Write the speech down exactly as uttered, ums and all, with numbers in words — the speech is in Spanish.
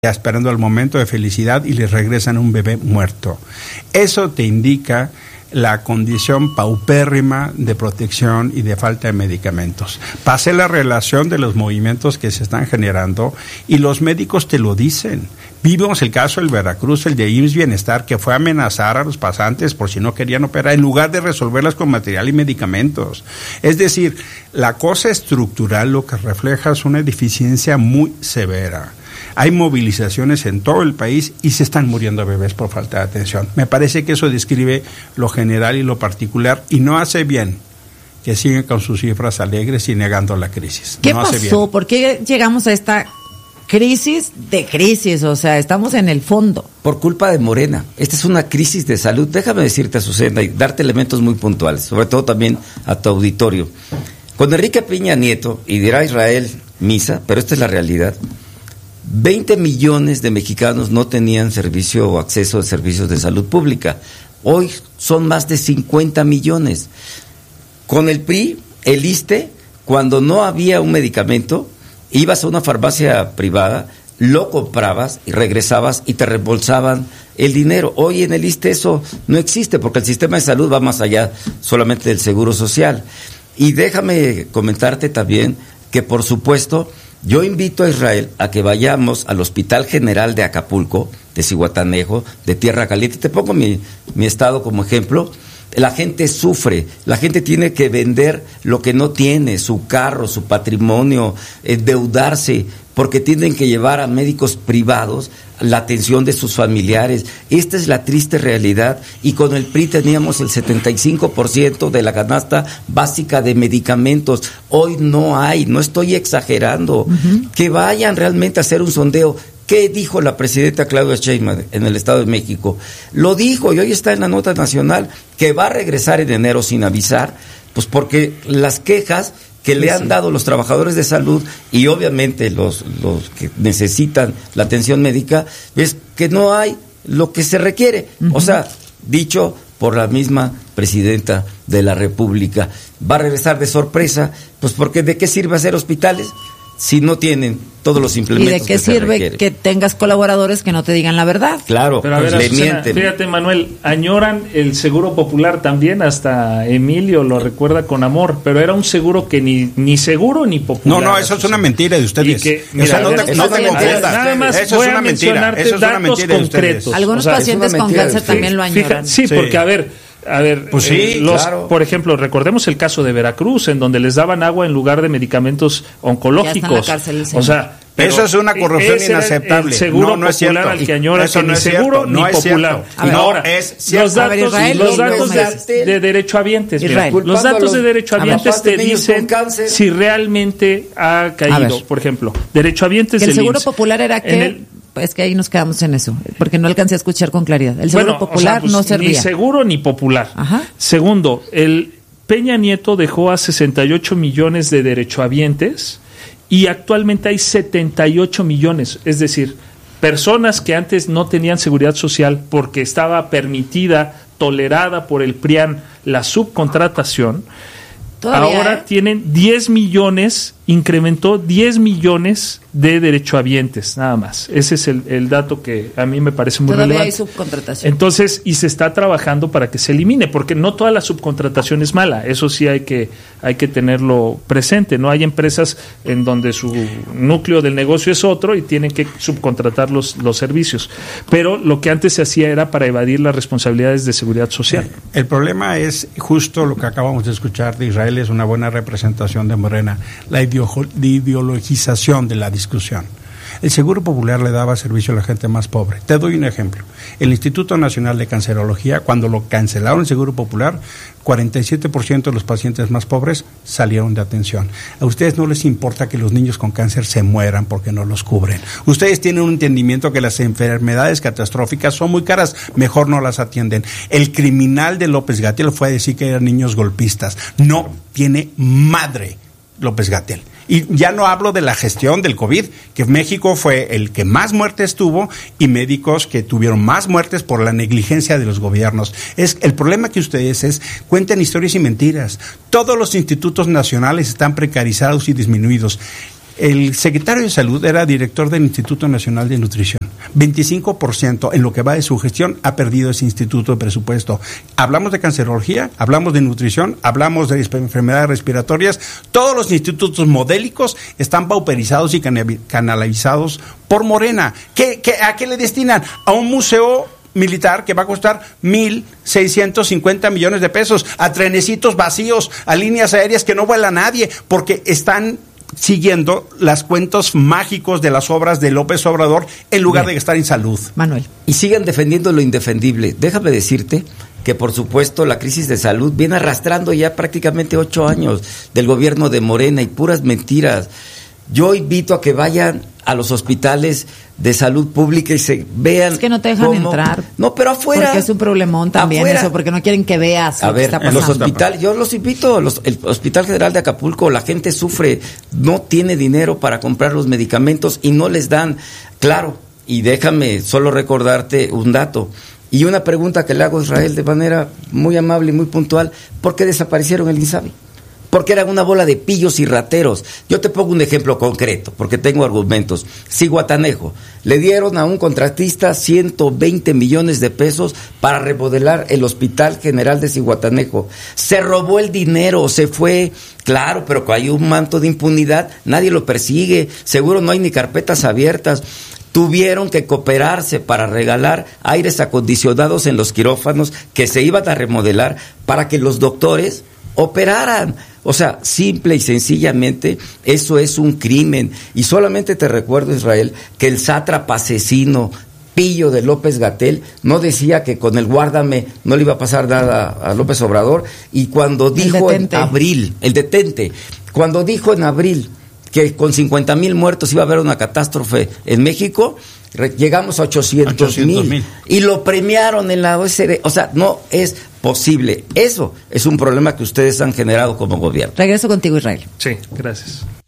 esperando el momento de felicidad y les regresan un bebé muerto. Eso te indica la condición paupérrima de protección y de falta de medicamentos. Pasé la relación de los movimientos que se están generando y los médicos te lo dicen. Vimos el caso del Veracruz, el de I M S S Bienestar, que fue a amenazar a los pasantes por si no querían operar, en lugar de resolverlas con material y medicamentos. Es decir, la cosa estructural lo que refleja es una deficiencia muy severa. Hay movilizaciones en todo el país y se están muriendo bebés por falta de atención. Me parece que eso describe lo general y lo particular y no hace bien que sigan con sus cifras alegres y negando la crisis. ¿Qué no pasó? Hace bien. ¿Por qué llegamos a esta crisis de crisis? O sea, estamos en el fondo. Por culpa de Morena. Esta es una crisis de salud. Déjame decirte, Azucena, y darte elementos muy puntuales, sobre todo también a tu auditorio. Con Enrique Peña Nieto, y dirá Israel misa, pero esta es la realidad, veinte millones de mexicanos no tenían servicio o acceso a servicios de salud pública. Hoy son más de cincuenta millones. Con el P R I, el ISSSTE, cuando no había un medicamento, ibas a una farmacia privada, lo comprabas y regresabas y te reembolsaban el dinero. Hoy en el ISSSTE eso no existe porque el sistema de salud va más allá solamente del seguro social. Y déjame comentarte también que, por supuesto, yo invito a Israel a que vayamos al Hospital General de Acapulco, de Zihuatanejo, de Tierra Caliente. Te pongo mi, mi estado como ejemplo. La gente sufre, la gente tiene que vender lo que no tiene, su carro, su patrimonio, endeudarse, porque tienen que llevar a médicos privados la atención de sus familiares. Esta es la triste realidad, y con el P R I teníamos el setenta y cinco por ciento de la canasta básica de medicamentos. Hoy no hay, no estoy exagerando. Uh-huh. Que vayan realmente a hacer un sondeo. ¿Qué dijo la presidenta Claudia Sheinbaum en el Estado de México? Lo dijo, y hoy está en la nota nacional, que va a regresar en enero sin avisar, pues porque las quejas que le han dado los trabajadores de salud y obviamente los, los que necesitan la atención médica, es que no hay lo que se requiere. Uh-huh. O sea, dicho por la misma presidenta de la República, va a regresar de sorpresa, pues porque ¿de qué sirve hacer hospitales si no tienen todos los implementos? ¿Y de qué sirve que tengas colaboradores que no te digan la verdad? Claro, pero a ver, le Azucena, mienten. Fíjate, Manuel, añoran el seguro popular también, hasta Emilio lo recuerda con amor, pero era un seguro que ni, ni seguro ni popular. No, no, eso es una mentira de ustedes. Que, mira, o sea, no te, ver, no te confundas. Nada más eso voy es una a mentira. mencionarte Eso es una datos mentira de concretos. ustedes. Algunos o sea, pacientes con cáncer también lo añoran. Sí, sí, porque a ver... A ver, pues sí, eh, los, claro. por ejemplo, recordemos el caso de Veracruz, en donde les daban agua en lugar de medicamentos oncológicos. Ya está en la cárcel, o sea, pero eso es una corrupción inaceptable. El seguro no, no es popular cierto. al que añora, eso que no ni es seguro cierto. ni no es popular. A ver, ahora, es cierto. los datos, Israel, los datos Israel. de, de derechohabientes, mira, Israel. los datos de derechohabientes te de dicen si realmente ha caído. Por ejemplo, derechohabientes el del seguro I M S S. popular era que... El, Es que ahí nos quedamos en eso, porque no alcancé a escuchar con claridad. El seguro bueno, popular o sea, pues, no servía. Ni seguro ni popular. Ajá. Segundo, el Peña Nieto dejó a sesenta y ocho millones de derechohabientes y actualmente hay setenta y ocho millones. Es decir, personas que antes no tenían seguridad social porque estaba permitida, tolerada por el P R I A N la subcontratación. Todavía, ahora ¿eh? tienen diez millones, incrementó diez millones de derechohabientes, nada más. Ese es el, el dato que a mí me parece muy Todavía relevante. hay subcontratación. Entonces, y se está trabajando para que se elimine, porque no toda la subcontratación es mala, eso sí hay que, hay que tenerlo presente. No hay empresas en donde su núcleo del negocio es otro y tienen que subcontratar los, los servicios. Pero lo que antes se hacía era para evadir las responsabilidades de seguridad social. El problema es justo lo que acabamos de escuchar de Israel, es una buena representación de Morena, la ideologización de la discusión. El Seguro Popular le daba servicio a la gente más pobre. Te doy un ejemplo. El Instituto Nacional de Cancerología, cuando lo cancelaron el Seguro Popular, cuarenta y siete por ciento de los pacientes más pobres salieron de atención. A ustedes no les importa que los niños con cáncer se mueran porque no los cubren. Ustedes tienen un entendimiento que las enfermedades catastróficas son muy caras, mejor no las atienden. El criminal de López-Gatell fue a decir que eran niños golpistas. No tiene madre López-Gatell. Y ya no hablo de la gestión del COVID, que México fue el que más muertes tuvo y médicos que tuvieron más muertes por la negligencia de los gobiernos. Es el problema que ustedes es, cuentan historias y mentiras. Todos los institutos nacionales están precarizados y disminuidos. El secretario de Salud era director del Instituto Nacional de Nutrición. veinticinco por ciento en lo que va de su gestión ha perdido ese instituto de presupuesto. Hablamos de cancerología, hablamos de nutrición, hablamos de enfermedades respiratorias. Todos los institutos modélicos están pauperizados y canalizados por Morena. ¿Qué, qué, ¿A qué le destinan? A un museo militar que va a costar mil seiscientos cincuenta millones de pesos, a trenecitos vacíos, a líneas aéreas que no vuela nadie, porque están siguiendo las cuentos mágicos de las obras de López Obrador en lugar Bien. de estar en salud. Manuel. Y siguen defendiendo lo indefendible. Déjame decirte que, por supuesto, la crisis de salud viene arrastrando ya prácticamente ocho años del gobierno de Morena y puras mentiras. Yo invito a que vayan a los hospitales de salud pública y se vean. Es que no te dejan cómo... entrar. No, pero afuera. Porque es un problemón también afuera. Eso, porque no quieren que veas a lo ver, que está pasando. Los hospitales, yo los invito, los, el Hospital General de Acapulco, la gente sufre, no tiene dinero para comprar los medicamentos y no les dan. Claro, y déjame solo recordarte un dato. Y una pregunta que le hago a Israel de manera muy amable y muy puntual: ¿por qué desaparecieron el INSABI? Porque eran una bola de pillos y rateros. Yo te pongo un ejemplo concreto, porque tengo argumentos. Zihuatanejo, le dieron a un contratista ciento veinte millones de pesos para remodelar el Hospital General de Zihuatanejo. Se robó el dinero, se fue. Claro, pero hay un manto de impunidad, nadie lo persigue, seguro no hay ni carpetas abiertas. Tuvieron que cooperarse para regalar aires acondicionados en los quirófanos que se iban a remodelar para que los doctores operaran. O sea, simple y sencillamente, eso es un crimen. Y solamente te recuerdo, Israel, que el sátrapa asesino pillo de López-Gatell no decía que con el guárdame no le iba a pasar nada a López Obrador, y cuando dijo en abril, el detente, cuando dijo en abril que con cincuenta mil muertos iba a haber una catástrofe en México, llegamos a ochocientos mil y lo premiaron en la O E C D. O sea, no es posible. Eso es un problema que ustedes han generado como gobierno. Regreso contigo, Israel. Sí, gracias.